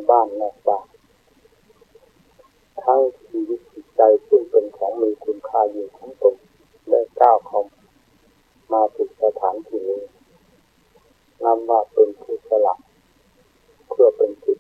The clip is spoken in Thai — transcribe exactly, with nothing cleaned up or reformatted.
บ้านนอกบ้านทั้งชีวิตจิตใจซึ่งเป็นของมีคุณค่าอยู่ทั้งตนได้ก้าวเข้ามาถึงสถานที่นี้นำว่าเป็นผู้สละเพื่อเป็นจุด